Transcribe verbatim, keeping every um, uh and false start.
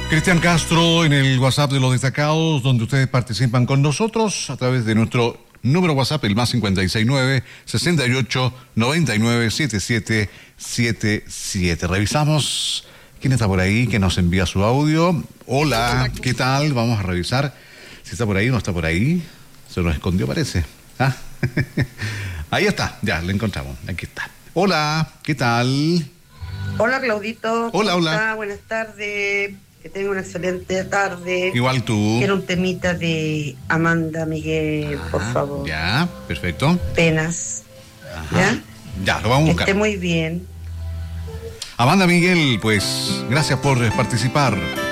Cristian Castro en el WhatsApp de los destacados, donde ustedes participan con nosotros a través de nuestro número WhatsApp, el más cincuenta y seis nueve, sesenta y ocho, noventa y nueve, setenta y siete setenta y siete. Revisamos quién está por ahí, que nos envía su audio. Hola, ¿qué tal? Vamos a revisar si está por ahí o no está por ahí. Se nos escondió, parece. ¿Ah? Ahí está, ya, lo encontramos. Aquí está. Hola, ¿qué tal? Hola, Claudito. Hola, hola. Está? Buenas tardes. Que tenga una excelente tarde. Igual tú. Quiero un temita de Amanda Miguel, Ah, por favor. Ya, perfecto. Penas. Ajá. ¿Ya? Ya, lo vamos a Que buscar. esté muy bien. Amanda Miguel, pues, gracias por participar.